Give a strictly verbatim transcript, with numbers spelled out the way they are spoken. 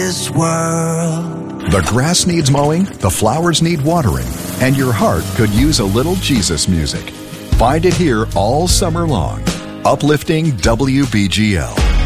this world. The grass needs mowing, the flowers need watering, and your heart could use a little Jesus music. Find it here all summer long. Uplifting W B G L.